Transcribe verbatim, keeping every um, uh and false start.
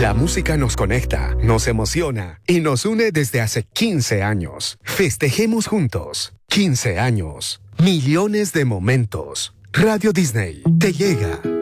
La música nos conecta, nos emociona y nos une desde hace quince años. Festejemos juntos. quince años. Millones de momentos. Radio Disney te llega.